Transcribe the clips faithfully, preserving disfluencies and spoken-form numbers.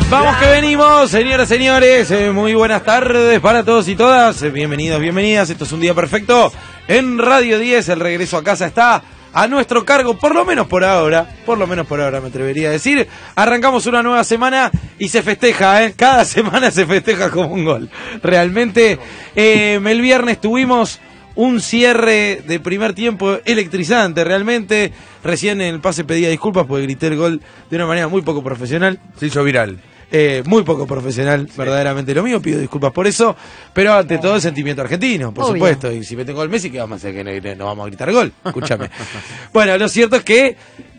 Vamos que venimos, señoras, señores, eh, muy buenas tardes para todos y todas, eh, bienvenidos, bienvenidas, esto es un día perfecto en Radio diez, el regreso a casa está a nuestro cargo, por lo menos por ahora, por lo menos por ahora me atrevería a decir, arrancamos una nueva semana y se festeja, ¿eh? Cada semana se festeja como un gol, realmente, eh, el viernes tuvimos un cierre de primer tiempo electrizante, realmente, recién en el pase pedía disculpas porque grité el gol de una manera muy poco profesional. Se hizo viral. Eh, muy poco profesional, sí. Verdaderamente lo mío, pido disculpas por eso, pero ante todo el sentimiento argentino, por Obvio. supuesto, y si me tengo el Messi, ¿qué vamos a hacer? Que no, no vamos a gritar gol, escúchame. Bueno, lo cierto es que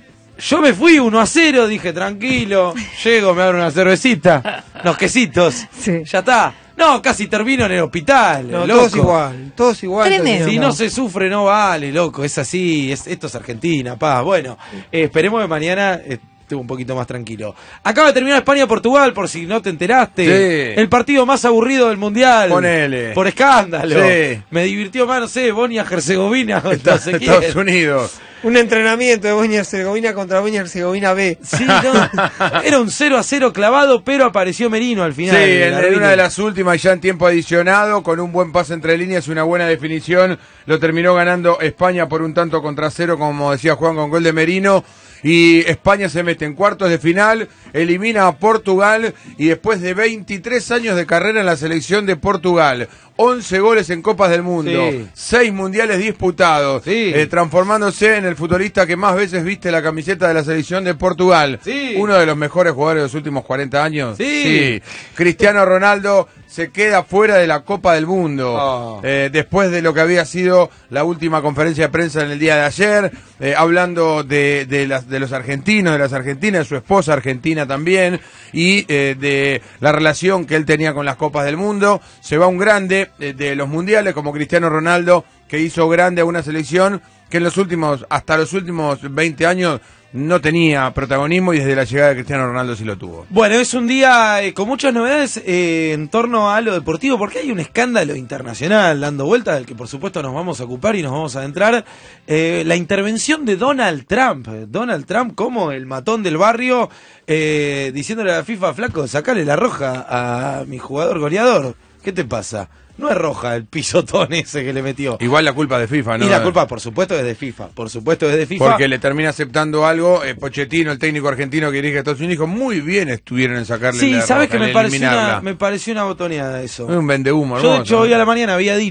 yo me fui uno a cero, dije tranquilo, llego, me abro una cervecita, unos quesitos, sí. Ya está. No, casi termino en el hospital, no, loco. Todos igual, todos igual. Tremendo. Si no se sufre, no vale, loco, es así, es, esto es Argentina, paz. Bueno, eh, esperemos que mañana eh, esté un poquito más tranquilo. Acaba de terminar España-Portugal, por si no te enteraste. Sí. El partido más aburrido del Mundial. Ponele. Por escándalo. Sí. Me divirtió más, no sé, Bosnia-Herzegovina. Está, Estados Unidos. Un entrenamiento de Bosnia-Herzegovina contra Bosnia-Herzegovina B. Sí, no, era un cero a cero clavado, pero apareció Merino al final. Sí, en, en una de las últimas, ya en tiempo adicionado, con un buen pase entre líneas y una buena definición, lo terminó ganando España por un tanto contra cero, como decía Juan, con gol de Merino. Y España se mete en cuartos de final, elimina a Portugal y después de veintitrés años de carrera en la selección de Portugal, once goles en Copas del Mundo, sí. seis mundiales disputados, sí. eh, transformándose en el futbolista que más veces viste la camiseta de la selección de Portugal, sí. uno de los mejores jugadores de los últimos cuarenta años. Sí. sí. Cristiano Ronaldo se queda fuera de la Copa del Mundo, oh. eh, después de lo que había sido la última conferencia de prensa en el día de ayer, eh, hablando de, de, las, de los argentinos, de las argentinas, de su esposa argentina también, y eh, de la relación que él tenía con las Copas del Mundo. Se va un grande de, de los mundiales como Cristiano Ronaldo, que hizo grande a una selección que en los últimos, hasta los últimos veinte años, no tenía protagonismo, y desde la llegada de Cristiano Ronaldo sí lo tuvo. Bueno, es un día eh, con muchas novedades eh, en torno a lo deportivo, porque hay un escándalo internacional dando vuelta, del que por supuesto nos vamos a ocupar y nos vamos a adentrar. Eh, la intervención de Donald Trump. Donald Trump como el matón del barrio, eh, diciéndole a la FIFA, flaco, sacale la roja a mi jugador goleador. ¿Qué te pasa? No es roja el pisotón ese que le metió. Igual la culpa de FIFA, ¿no? Y la culpa, por supuesto, es de FIFA. Por supuesto, es de FIFA. Porque le termina aceptando algo. Eh, Pochettino, el técnico argentino que dirige a Estados Unidos, dijo, muy bien estuvieron en sacarle sí, la Sí, sabes roja, que me pareció, una, me pareció una botoneada eso. Es un vendehumo, Yo, hermoso. de hecho, hoy a la mañana había dicho